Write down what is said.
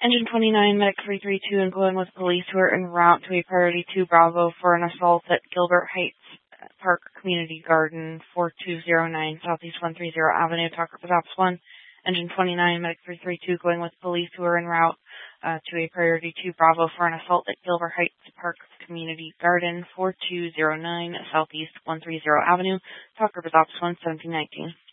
Engine 29, Medic 332, and going with police who are en route to a Priority 2 Bravo for an assault at Gilbert Heights Park Community Garden, 4209 Southeast 130 Avenue, Talk with Ops 1. Engine 29, Medic 332, going with police who are en route to a Priority 2 Bravo for an assault at Gilbert Heights Park Community Garden, 4209 Southeast 130 Avenue, Talk with Ops 1, 1719.